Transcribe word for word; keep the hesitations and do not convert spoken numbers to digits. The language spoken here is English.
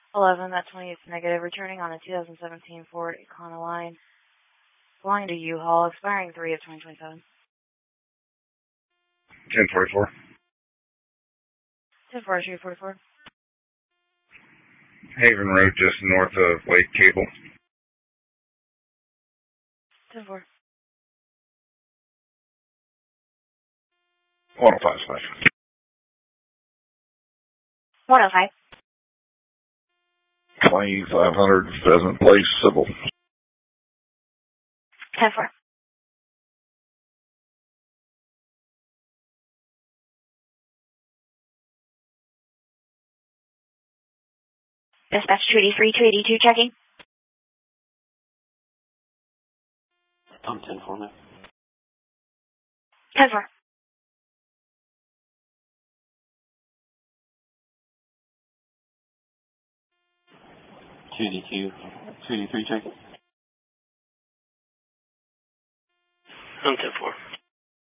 eleven, that twenty-eight is negative, returning on a two thousand seventeen Ford Econoline, belonging to U-Haul, expiring three of twenty twenty-seven. ten forty-four. ten four, three forty-four. Haven Road, just north of Lake Cable. ten four. one oh five slash. one oh five. twenty-five hundred Pheasant Place, Civil. ten four. Dispatch two eighty-three, two eighty-two, checking. I'm ten four, man. ten four. two eighty-two, two eighty-three, checking. I'm ten four.